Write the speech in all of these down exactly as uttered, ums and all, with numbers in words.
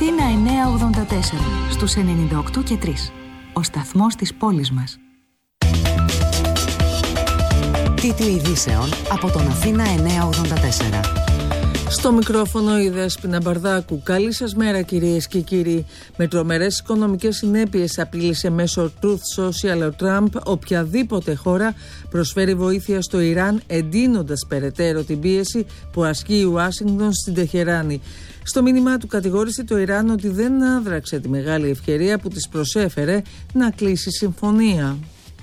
Αθήνα εννιακόσια ογδόντα τέσσερα, στους ενενήντα οκτώ και τρία. Ο σταθμός της πόλης μας. Τίτλοι ειδήσεων από τον Αθήνα εννιακόσια ογδόντα τέσσερα. Στο μικρόφωνο η Δέσποινα Μπαρδάκου. Καλή σας μέρα κυρίες και κύριοι. Με τρομερές οικονομικές συνέπειες απείλησε μέσω Truth Social ο Τραμπ οποιαδήποτε χώρα προσφέρει βοήθεια στο Ιράν, εντείνοντας περαιτέρω την πίεση που ασκεί η Ουάσιγκτον στην Τεχεράνη. Στο μήνυμά του κατηγόρησε το Ιράν ότι δεν άδραξε τη μεγάλη ευκαιρία που της προσέφερε να κλείσει συμφωνία.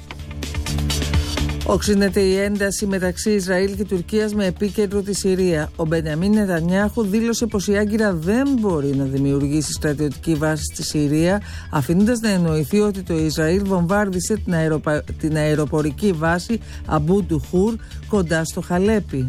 Οξύνεται η ένταση μεταξύ Ισραήλ και Τουρκίας με επίκεντρο τη Συρία. Ο Μπενιαμίν Νετανιάχου δήλωσε πως η Άγκυρα δεν μπορεί να δημιουργήσει στρατιωτική βάση στη Συρία, αφήνοντας να εννοηθεί ότι το Ισραήλ βομβάρδισε την, αεροπα... την αεροπορική βάση Αμπού Ντουχούρ κοντά στο Χαλέπι.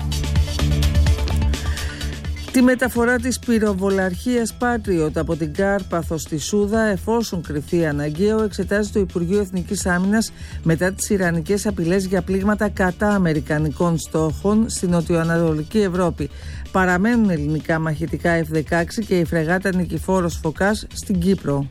Τη μεταφορά της πυροβολαρχίας Patriot από την Κάρπαθο στη Σούδα, εφόσον κριθεί αναγκαίο, εξετάζει το Υπουργείο Εθνικής Άμυνας μετά τις ιρανικές απειλές για πλήγματα κατά αμερικανικών στόχων στην νοτιοανατολική Ευρώπη. Παραμένουν ελληνικά μαχητικά εφ δεκαέξι και η φρεγάτα Νικηφόρος Φωκάς στην Κύπρο.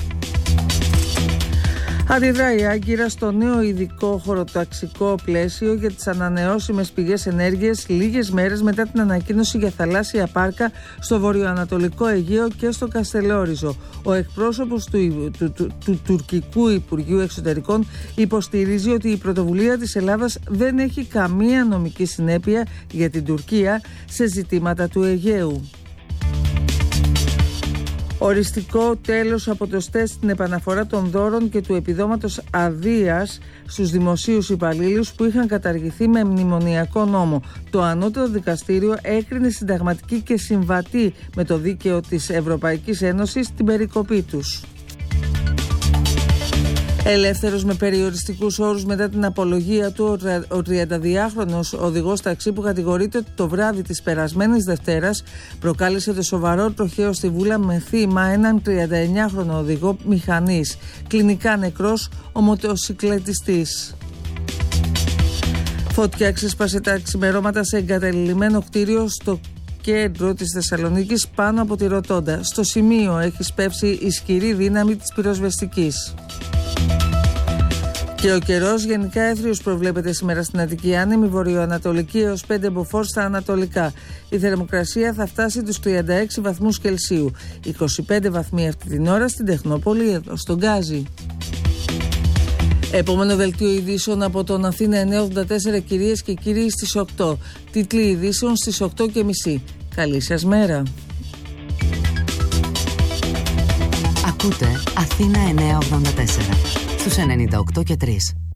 Αντιδρά η Άγκυρα στο νέο ειδικό χωροταξικό πλαίσιο για τις ανανεώσιμες πηγές ενέργειας λίγες μέρες μετά την ανακοίνωση για θαλάσσια πάρκα στο βορειοανατολικό Αιγαίο και στο Καστελόριζο. Ο εκπρόσωπος του, του, του, του τουρκικού Υπουργείου Εξωτερικών υποστηρίζει ότι η πρωτοβουλία της Ελλάδας δεν έχει καμία νομική συνέπεια για την Τουρκία σε ζητήματα του Αιγαίου. Οριστικό τέλος από το ΣΤΕ στην επαναφορά των δώρων και του επιδόματος αδείας στους δημοσίους υπαλλήλους που είχαν καταργηθεί με μνημονιακό νόμο. Το Ανώτατο Δικαστήριο έκρινε συνταγματική και συμβατή με το δίκαιο της Ευρωπαϊκής Ένωσης την περικοπή τους. Ελεύθερος με περιοριστικούς όρους μετά την απολογία του, ο τριανταδυάχρονος οδηγός ταξί που κατηγορείται ότι το βράδυ της περασμένης Δευτέρας προκάλεσε το σοβαρό τροχαίο στη Βούλα με θύμα έναν τριανταεννιάχρονο οδηγό μηχανής. Κλινικά νεκρός ο μοτοσικλετιστής. Φωτιά ξέσπασε τα ξημερώματα σε εγκαταλειμμένο κτίριο στο κέντρο της Θεσσαλονίκης πάνω από τη Ροτόντα. Στο σημείο έχει σπεύσει ισχυρή δύναμη της πυροσβεστικής. Και ο καιρός γενικά έθριος προβλέπεται σήμερα στην Αττική, άνεμη βορειοανατολική έως πέντε μποφόρ στα ανατολικά. Η θερμοκρασία θα φτάσει τους τριάντα έξι βαθμούς Κελσίου, είκοσι πέντε βαθμοί αυτή την ώρα στην Τεχνόπολη, εδώ στον Γκάζι. Επόμενο δελτίο ειδήσεων από τον Αθήνα εννιακόσια ογδόντα τέσσερα, κυρίες και κύριοι, στις οκτώ. Τίτλοι ειδήσεων στις οκτώ και μισή. Καλή σας μέρα. Ακούτε Αθήνα εννιακόσια ογδόντα τέσσερα στους ενενήντα οκτώ και τρία.